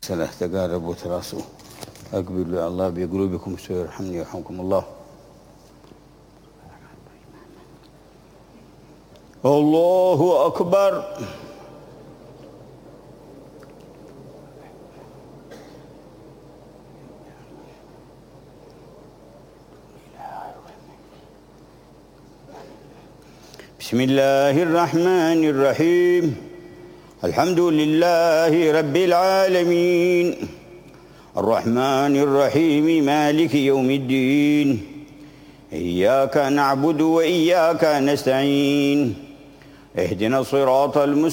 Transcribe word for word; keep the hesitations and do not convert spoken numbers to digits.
الصلاة تقاربوا وتراصوا أقبلوا الله بقلوبكم سيرحمني يرحمكم الله. الله أكبر. بسم الله الرحمن الرحيم. الحمد لله رب العالمين الرحمن الرحيم مالك يوم الدين إياك نعبد وإياك نستعين اهدنا الصراط المستقيم